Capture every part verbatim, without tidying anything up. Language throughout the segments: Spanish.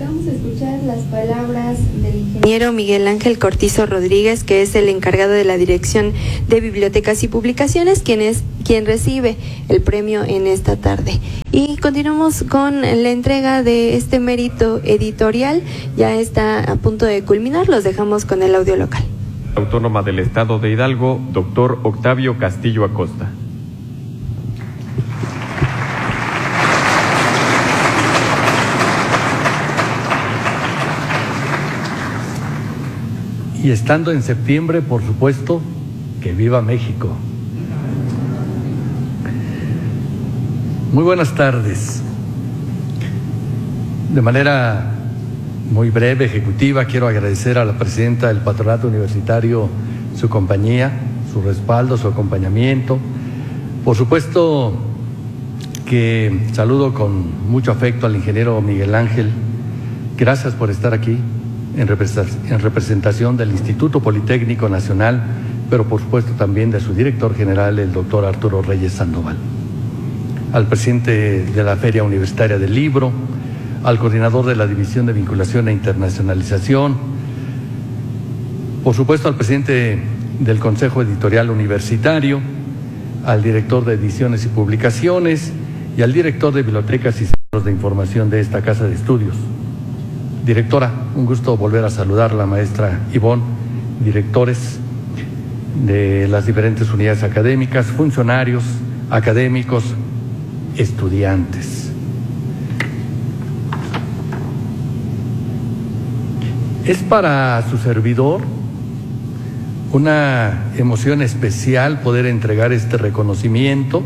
Vamos a escuchar las palabras del ingeniero Miguel Ángel Cortizo Rodríguez, que es el encargado de la Dirección de Bibliotecas y Publicaciones, quien es quien recibe el premio en esta tarde. Y continuamos con la entrega de este mérito editorial. Ya está a punto de culminar, los dejamos con el audio local. Autónoma del Estado de Hidalgo, doctor Octavio Castillo Acosta. Y estando en septiembre, por supuesto, que viva México. Muy buenas tardes. De manera muy breve, ejecutiva, quiero agradecer a la presidenta del Patronato Universitario su compañía, su respaldo, su acompañamiento. Por supuesto que saludo con mucho afecto al ingeniero Miguel Ángel. Gracias por estar aquí en representación del Instituto Politécnico Nacional, pero por supuesto también de su director general, el doctor Arturo Reyes Sandoval. Al presidente de la Feria Universitaria del Libro, al coordinador de la División de Vinculación e Internacionalización, por supuesto al presidente del Consejo Editorial Universitario, al director de Ediciones y Publicaciones y al director de Bibliotecas y Centros de Información de esta Casa de Estudios. Directora, un gusto volver a saludar a la maestra Ivonne, directores de las diferentes unidades académicas, funcionarios, académicos, estudiantes. Es para su servidor una emoción especial poder entregar este reconocimiento,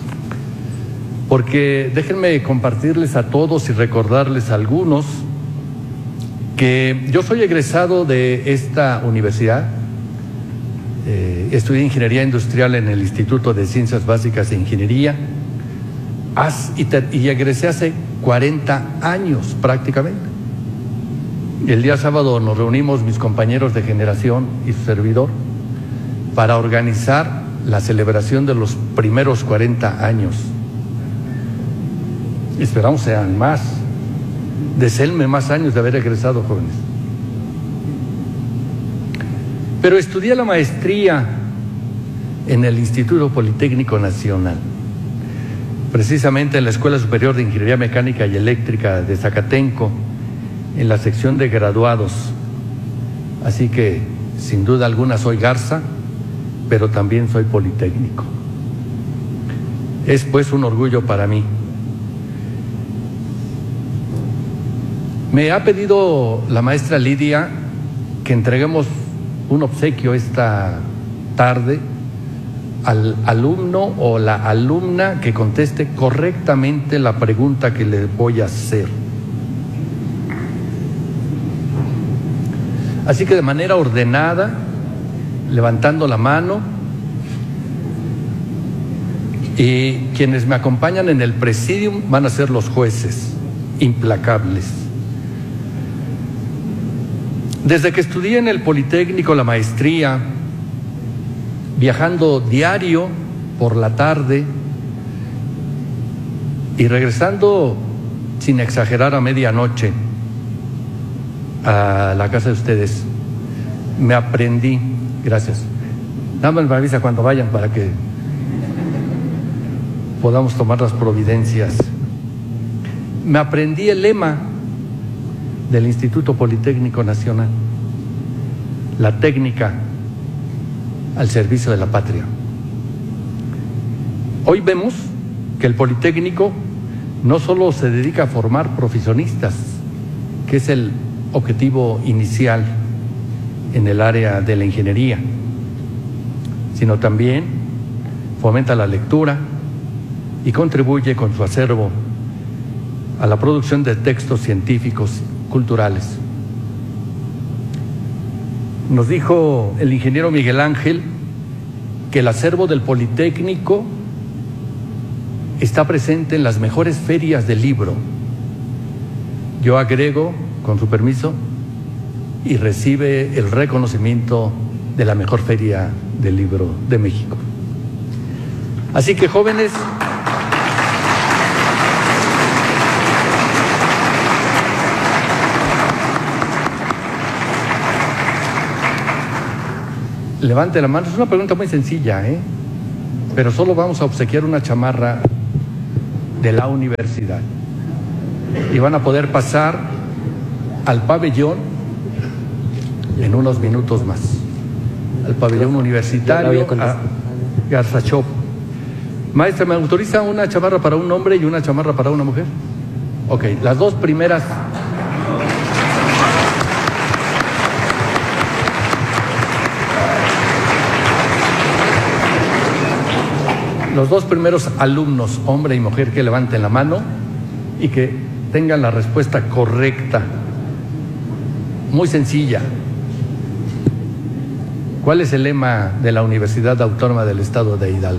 porque déjenme compartirles a todos y recordarles a algunos que yo soy egresado de esta universidad, eh, estudié Ingeniería Industrial en el Instituto de Ciencias Básicas e Ingeniería y, te, y egresé hace cuarenta años prácticamente. El día sábado nos reunimos mis compañeros de generación y su servidor para organizar la celebración de los primeros cuarenta años. Esperamos sean más. Deseenme más años de haber egresado, jóvenes. Pero estudié la maestría en el Instituto Politécnico Nacional, precisamente en la Escuela Superior de Ingeniería Mecánica y Eléctrica de Zacatenco, en la sección de graduados. Así que, sin duda alguna, soy Garza, pero también soy politécnico. Es pues un orgullo para mí. Me ha pedido la maestra Lidia que entreguemos un obsequio esta tarde al alumno o la alumna que conteste correctamente la pregunta que le voy a hacer. Así que de manera ordenada, levantando la mano, y quienes me acompañan en el presidium van a ser los jueces implacables. Desde que estudié en el Politécnico la maestría, viajando diario por la tarde y regresando, sin exagerar, a medianoche a la casa de ustedes, me aprendí, gracias, dame me avisa cuando vayan para que podamos tomar las providencias. Me aprendí el lema del Instituto Politécnico Nacional: la técnica al servicio de la patria. Hoy vemos que el Politécnico no solo se dedica a formar profesionistas, que es el objetivo inicial en el área de la ingeniería, sino también fomenta la lectura y contribuye con su acervo a la producción de textos científicos culturales. Nos dijo el ingeniero Miguel Ángel que el acervo del Politécnico está presente en las mejores ferias del libro. Yo agrego, con su permiso, y recibe el reconocimiento de la mejor feria del libro de México. Así que, jóvenes, levante la mano. Es una pregunta muy sencilla, ¿eh? Pero solo vamos a obsequiar una chamarra de la universidad. Y van a poder pasar al pabellón en unos minutos más. Al pabellón universitario, a Garzachop. Maestra, ¿me autoriza una chamarra para un hombre y una chamarra para una mujer? Ok, las dos primeras. Los dos primeros alumnos, hombre y mujer, que levanten la mano y que tengan la respuesta correcta. Muy sencilla. ¿Cuál es el lema de la Universidad Autónoma del Estado de Hidalgo?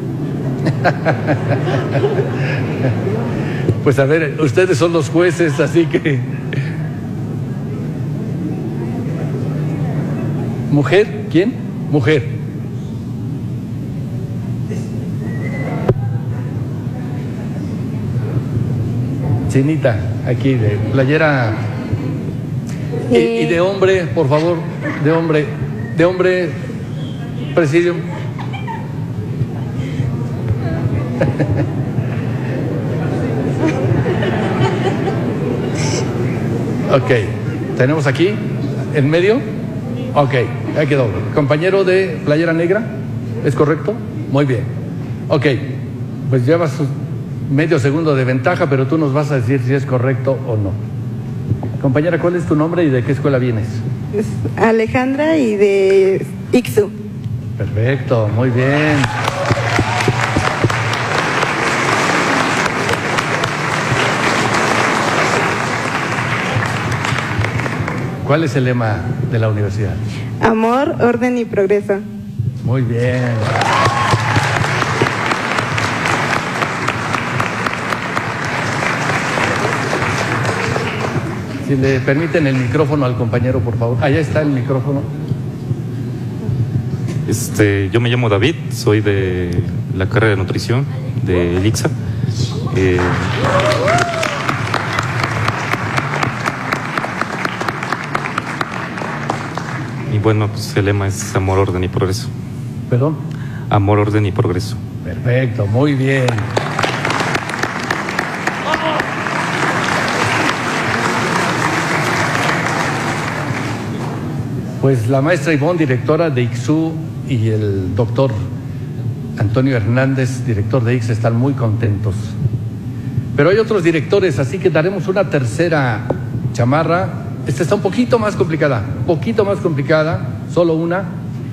Pues a ver, ustedes son los jueces, así que... ¿Mujer? ¿Quién? Mujer. Chinita, aquí, de playera. Y, y de hombre, por favor, de hombre, de hombre, presidium. Ok, tenemos aquí, en medio. Ok, ahí quedó. Compañero de playera negra, ¿es correcto? Muy bien. Ok, pues llevas medio segundo de ventaja, pero tú nos vas a decir si es correcto o no. Compañera, ¿cuál es tu nombre y de qué escuela vienes? Es Alejandra y de Ixu. Perfecto, muy bien. ¿Cuál es el lema de la universidad? Amor, orden y progreso. Muy bien. Si le permiten el micrófono al compañero, por favor. Allá está el micrófono. Este, yo me llamo David, soy de la carrera de nutrición de Elixa. Eh, y bueno, pues el lema es amor, orden y progreso. ¿Perdón? Amor, orden y progreso. Perfecto, muy bien. Pues la maestra Ivonne, directora de Ixu, y el doctor Antonio Hernández, director de Ix, están muy contentos. Pero hay otros directores, así que daremos una tercera chamarra. Esta está un poquito más complicada, poquito más complicada, solo una,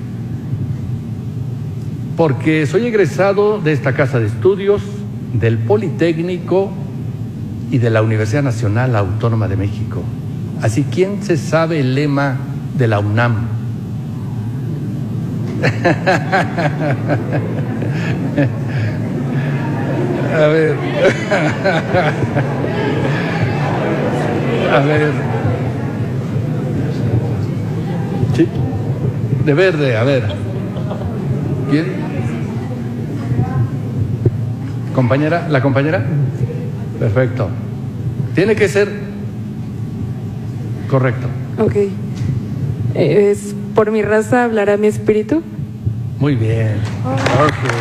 porque soy egresado de esta casa de estudios, del Politécnico y de la Universidad Nacional Autónoma de México. Así, ¿quién se sabe el lema de la UNAM? A ver. A ver. Sí. De verde, a ver. ¿Quién? ¿Compañera? ¿La compañera? Perfecto. Tiene que ser correcto. Ok. Es por mi raza hablará mi espíritu. Muy bien. Oh. Okay.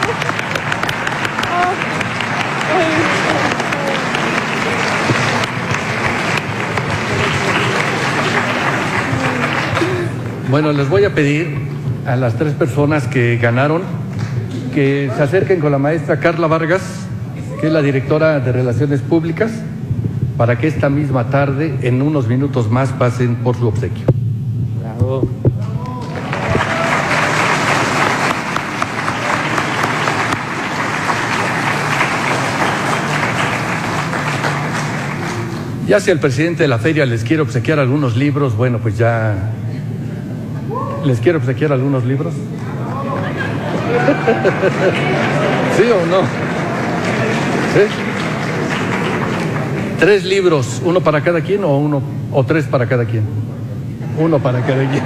Bueno, les voy a pedir a las tres personas que ganaron que se acerquen con la maestra Carla Vargas, que es la directora de Relaciones Públicas, para que esta misma tarde, en unos minutos más, pasen por su obsequio. Bravo. Ya si el presidente de la feria les quiere obsequiar algunos libros, bueno, pues ya... ¿Les quiere obsequiar algunos libros? ¿Sí o no? ¿Sí? ¿Tres libros, uno para cada quien o uno o tres para cada quien? Uno para cada quien.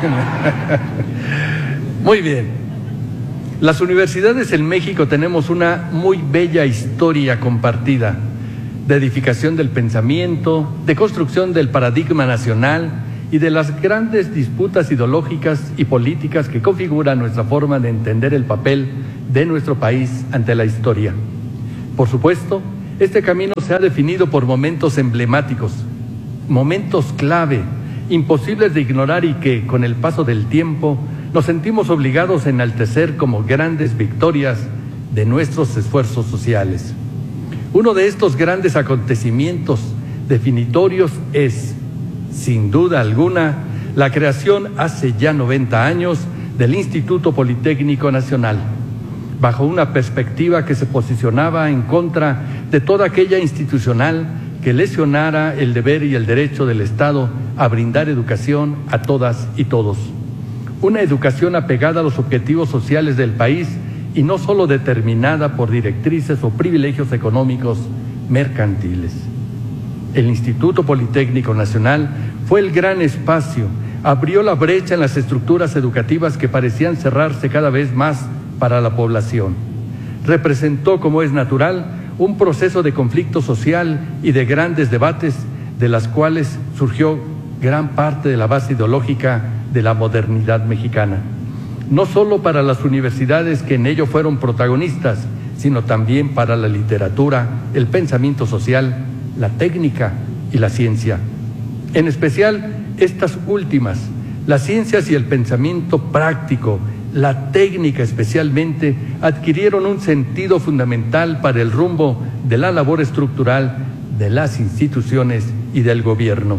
Muy bien. Las universidades en México tenemos una muy bella historia compartida de edificación del pensamiento, de construcción del paradigma nacional y de las grandes disputas ideológicas y políticas que configuran nuestra forma de entender el papel de nuestro país ante la historia. Por supuesto, este camino se ha definido por momentos emblemáticos, momentos clave, imposibles de ignorar y que, con el paso del tiempo, nos sentimos obligados a enaltecer como grandes victorias de nuestros esfuerzos sociales. Uno de estos grandes acontecimientos definitorios es, sin duda alguna, la creación hace ya noventa años del Instituto Politécnico Nacional, bajo una perspectiva que se posicionaba en contra de toda aquella institucional que lesionara el deber y el derecho del Estado a brindar educación a todas y todos. Una educación apegada a los objetivos sociales del país y no solo determinada por directrices o privilegios económicos mercantiles. El Instituto Politécnico Nacional fue el gran espacio, abrió la brecha en las estructuras educativas que parecían cerrarse cada vez más para la población. Representó, como es natural, un proceso de conflicto social y de grandes debates, de las cuales surgió gran parte de la base ideológica de la modernidad mexicana. No solo para las universidades que en ello fueron protagonistas, sino también para la literatura, el pensamiento social, la técnica y la ciencia. En especial, estas últimas, las ciencias y el pensamiento práctico, la técnica especialmente, adquirieron un sentido fundamental para el rumbo de la labor estructural de las instituciones y del gobierno.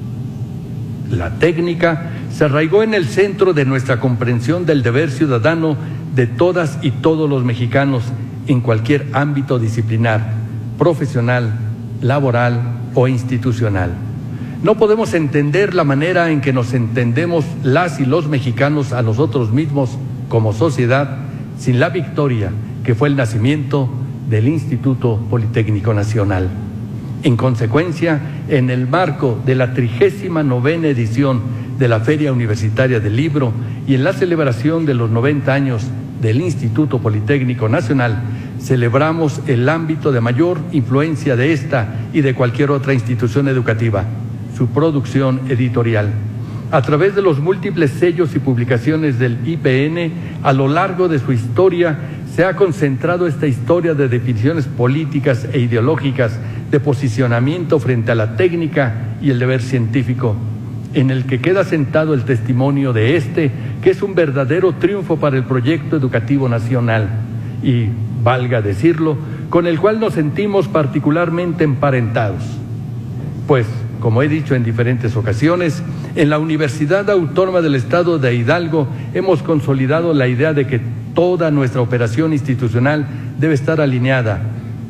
La técnica se arraigó en el centro de nuestra comprensión del deber ciudadano de todas y todos los mexicanos en cualquier ámbito disciplinar, profesional, laboral o institucional. No podemos entender la manera en que nos entendemos las y los mexicanos a nosotros mismos como sociedad sin la victoria que fue el nacimiento del Instituto Politécnico Nacional. En consecuencia, en el marco de la trigésima novena edición de la Feria Universitaria del Libro y en la celebración de los noventa años del Instituto Politécnico Nacional, celebramos el ámbito de mayor influencia de esta y de cualquier otra institución educativa, su producción editorial. A través de los múltiples sellos y publicaciones del I P N, a lo largo de su historia, se ha concentrado esta historia de definiciones políticas e ideológicas, de posicionamiento frente a la técnica y el deber científico, en el que queda sentado el testimonio de este, que es un verdadero triunfo para el proyecto educativo nacional y, valga decirlo, con el cual nos sentimos particularmente emparentados. Pues, como he dicho en diferentes ocasiones, en la Universidad Autónoma del Estado de Hidalgo hemos consolidado la idea de que toda nuestra operación institucional debe estar alineada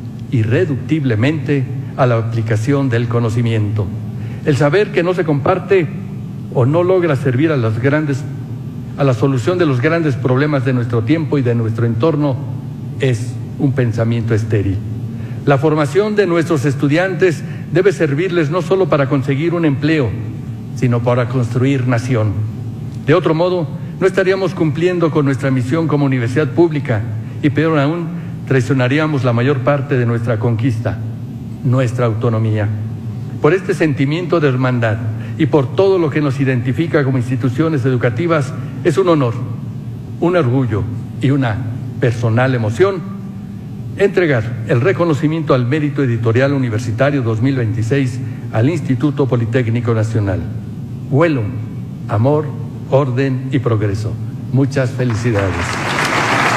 irreductiblemente a la aplicación del conocimiento. El saber que no se comparte o no logra servir a las grandes, a la solución de los grandes problemas de nuestro tiempo y de nuestro entorno es un pensamiento estéril. La formación de nuestros estudiantes debe servirles no solo para conseguir un empleo, sino para construir nación. De otro modo, no estaríamos cumpliendo con nuestra misión como universidad pública y, peor aún, traicionaríamos la mayor parte de nuestra conquista, nuestra autonomía. Por este sentimiento de hermandad y por todo lo que nos identifica como instituciones educativas, es un honor, un orgullo y una personal emoción entregar el reconocimiento al mérito editorial universitario dos mil veintiséis al Instituto Politécnico Nacional. Huelum, amor, orden y progreso. Muchas felicidades.